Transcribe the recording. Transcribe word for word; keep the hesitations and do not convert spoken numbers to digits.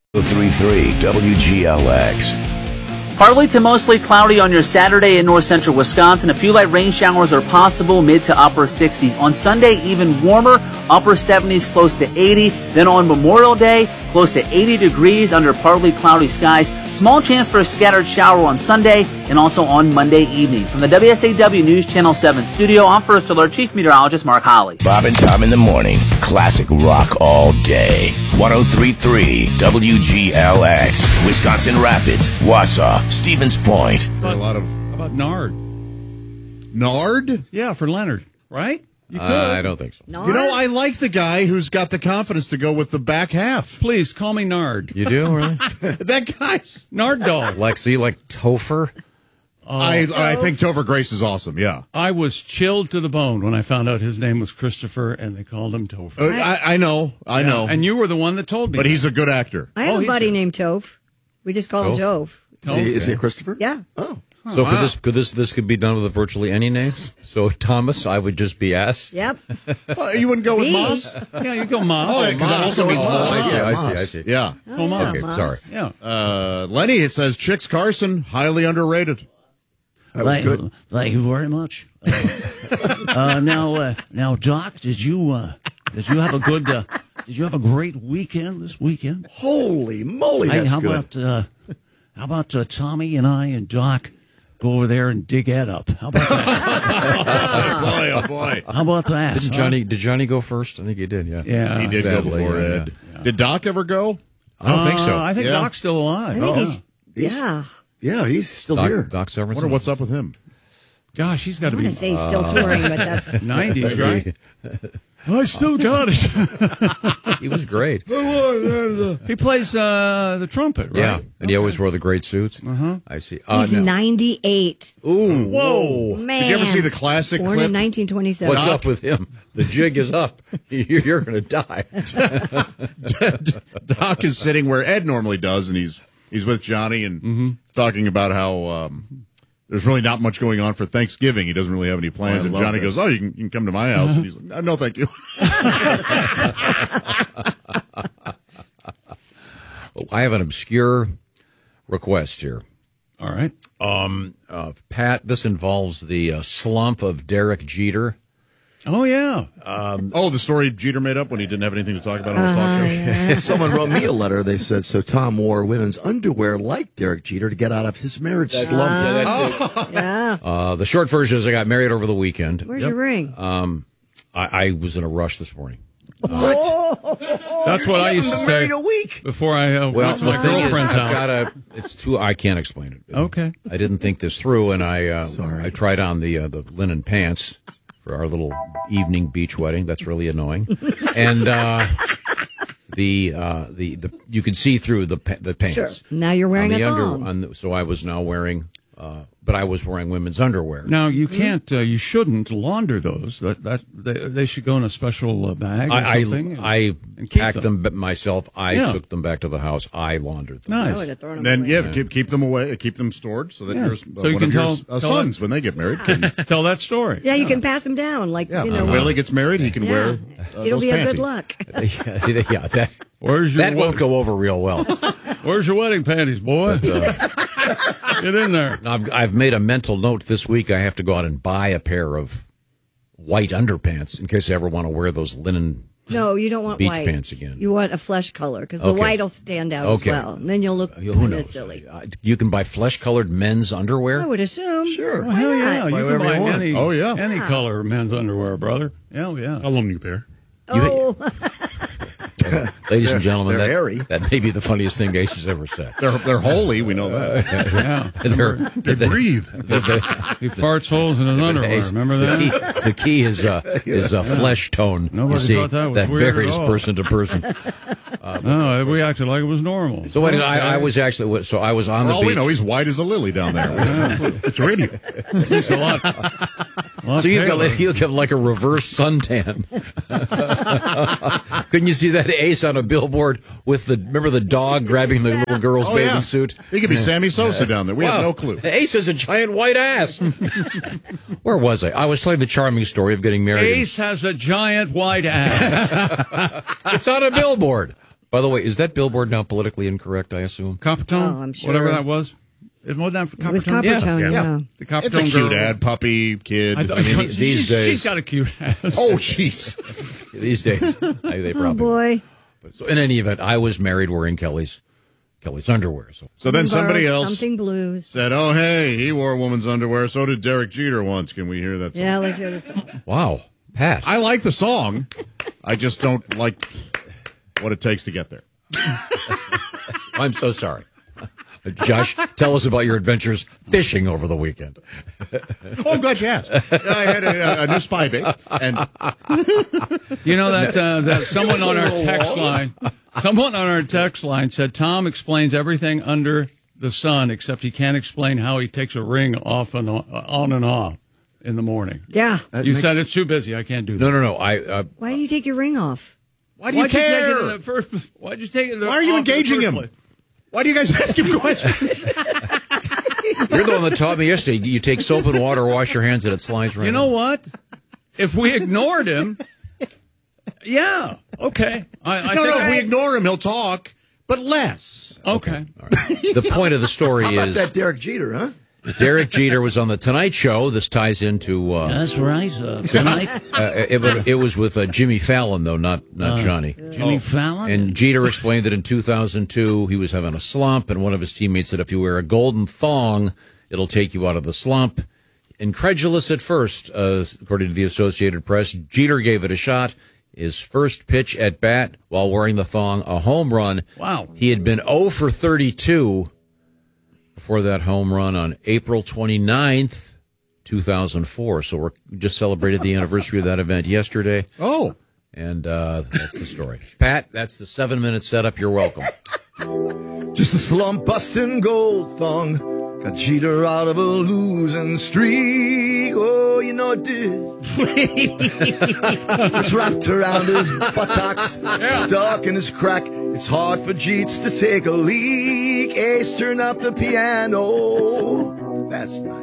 three three W G L X. Partly to mostly cloudy on your Saturday in north central Wisconsin. A few light rain showers are possible, mid to upper sixties. On Sunday, even warmer, upper seventies, close to eighty. Then on Memorial Day, close to eighty degrees under partly cloudy skies. Small chance for a scattered shower on Sunday and also on Monday evening. From the W S A W News Channel seven studio, I'm First Alert Chief Meteorologist Mark Holly. Bob and Tom in the morning. Classic rock all day. one oh three point three W G L X. Wisconsin Rapids, Wausau, Stevens Point. A lot of How about Nard? Nard. Yeah, for Leonard, right? You could. Uh, I don't think so. You know, I like the guy who's got the confidence to go with the back half. Please call me Nard. You do, really? That guy's. Nard dog. Like, see, like Topher? I I think Topher Grace is awesome. Yeah, I was chilled to the bone when I found out his name was Christopher and they called him Topher. Uh, I, I know, I Yeah, know, And you were the one that told me. but he's a good actor. I have Oh, a he's buddy good. named Toph. We just call him Toph. Toph. Is he, is he a Christopher? Yeah. Oh. So could this could this this could be done with virtually any names? So Thomas, I would just be S. Yep. Well, you wouldn't go with Me? Moss? Yeah, you go Moss. Oh, yeah, 'cause that also means Oh, I see, boy. I Moss. see, I see. Yeah. Oh, Moss. Okay, Moss. sorry. Yeah. Uh, Lenny, it says Chicks Carson, highly underrated. That was Thank, good. thank you very much. Uh, uh, now, uh, now, Doc, did you uh, did you have a good? Uh, did you have a great weekend this weekend? Holy moly, Hey, that's how good. about uh, how about uh, Tommy and I and Doc go over there and dig Ed up? How about that? boy, oh boy. How about that? Didn't Johnny did Johnny go first? I think he did, yeah. Yeah. He did go Sadly, before yeah, Ed. yeah. Did Doc ever go? I don't think so. Uh, I think Yeah. Doc's still alive. I think Oh. he's, He's- yeah. Yeah, he's still Doc, here. Doc I Severinsen. wonder what's up with him. Gosh, he's got I to want be to say he's still touring, but that's nineties, right? I still got it. He was great. He plays uh, the trumpet, right? Yeah, and he always wore the great suits. Uh-huh. I see. Uh, he's no. ninety-eight. Ooh, whoa. Man. Did you ever see the classic Born clip? in nineteen twenty-seven. What's up with him? The jig is up. You're, you're going to die. Doc is sitting where Ed normally does, and he's he's with Johnny and Mm-hmm. talking about how um, there's really not much going on for Thanksgiving. He doesn't really have any plans. Oh, I and love Johnny this. goes, "Oh, you can, you can come to my house." And he's like, "No, thank you." I have an obscure request here. All right. Um, uh, Pat, this involves the uh, slump of Derek Jeter. Oh, yeah. Oh, the story Jeter made up when he didn't have anything to talk about on a talk show. Someone wrote me a letter. They said, so Tom wore women's underwear like Derek Jeter to get out of his marriage slump. Yeah. Uh, the short version is I got married over the weekend. Where's your ring? Um, I, I was in a rush this morning. That's what I used to say Married a week. before I uh, Well, went to the my thing is, girlfriend's I've house. got a, it's too, I can't explain it. Okay. I didn't think this through, and I, uh, Sorry. I tried on the, uh, the linen pants for our little evening beach wedding. That's really annoying. And, uh, the, uh, the, the, you could see through the, pa- the pants. Sure. Now you're wearing on the a under- thong. on the- so I was now wearing, uh, but I was wearing women's underwear. Now, you can't, uh, you shouldn't launder those. That, that they, they should go in a special uh, bag or I, something. I, I and keep packed them. b myself. I Yeah. took them back to the house. I laundered them. I Nice. would have thrown him Then away. yeah, keep keep them away, keep them stored so that Yeah. yours, So you one can of your tell- uh, tell sons when they get married can. Tell that story. Yeah, you can pass him down. Like, Yeah, you know. when Willie gets married, he can yeah. wear. Uh, It'll those be a good panties. luck. yeah, yeah, that Where's your that won't wed- go over real well. Where's your wedding panties, boy? Get in there. I've, I've made a mental note this week. I have to go out and buy a pair of white underpants in case I ever want to wear those linen. No, you don't want Beach white. pants again. You want a flesh color because the Okay. white will stand out Okay. as well. And then you'll look Who kind of knows? silly. Uh, You can buy flesh-colored men's underwear. I would assume. Sure. Why Hell yeah. not? You can whatever buy you want. any, Oh, yeah. any color men's underwear, brother. Hell yeah. How long do you pair? Oh, Ladies and gentlemen, they're that, airy. that may be the funniest thing Ace has ever said. They're they're holy. We know that. Yeah. They're- They breathe. He farts holes in his underwear. Ace, Remember the that? key, the key is uh, is uh, flesh tone. Nobody you see, thought that was weird at varies all. person to person. No, we acted like it was normal. So anyway, I, I was actually so I was on For the all beach. we know, he's white as a lily down there. It's radio. It's a lot. lot So you've paler. got, you have like a reverse suntan. Couldn't you see that Ace on a billboard with the, remember the dog grabbing the little girl's Oh, bathing yeah. suit? He could be Sammy Sosa down there. We have Wow. no clue. Ace has a giant white ass. Where was I? I was telling the charming story of getting married. Ace has a giant white ass. It's on a billboard. By the way, is that billboard now politically incorrect, I assume? Coppertone? Oh, I'm sure. Whatever that was. It wasn't that for It was Coppertone? Coppertone, Yeah. yeah. Yeah. The Coppertone It's a cute girl. ad, puppy, kid. I, th- I mean, these these days. days- She's got a cute ass. oh, jeez. These days, I, they probably. Oh, boy. But so in any event, I was married wearing Kelly's Kelly's underwear. So So then somebody Borrowed else Something blues. said, oh, hey, he wore a woman's underwear. So did Derek Jeter once. Can we hear that song? Yeah, let's hear this. wow, Pat. I like the song. I just don't like what it takes to get there. I'm so sorry. Josh, tell us about your adventures fishing over the weekend. Oh, I'm glad you asked. I had a, a new spy bait, and You know that uh, that someone on our text line, someone on our text line said Tom explains everything under the sun except he can't explain how he takes a ring off and on, on and off in the morning. Yeah. You said it's too busy. I can't do that. No, no, no. I uh, Why do you take your ring off? why do you Why'd you take care? it in the first? Why'd you take it? Why are you off in the engaging first him? place? Why do you guys ask him questions? you're the one that taught me yesterday. You take soap and water, wash your hands, and it slides right. You know out. what? If we ignored him, yeah, okay. I, I no, think no, if I- we ignore him, he'll talk, but less. Okay. The point of the story How about is that Derek Jeter, huh? Derek Jeter was on the Tonight Show. This ties into uh, That's right. Uh, tonight, uh, it, but it was with uh, Jimmy Fallon, though, not not Johnny. Jimmy Fallon. And Jeter explained that in two thousand two, he was having a slump, and one of his teammates said, if you wear a golden thong, it'll take you out of the slump. Incredulous at first, uh, according to the Associated Press, Jeter gave it a shot. His first pitch at bat while wearing the thong, a home run. Wow. He had been oh for thirty-two before that home run on April twenty-ninth, two thousand four. So we just celebrated the anniversary of that event yesterday. Oh. And uh, that's the story. Pat, that's the seven-minute setup. You're welcome. Just a slump busting gold thong. Got Jeter out of a losing streak. Oh, you know it did. It's wrapped around his buttocks, stuck in his crack. It's hard for Jeets to take a leak. Ace, turn up the piano. That's nice.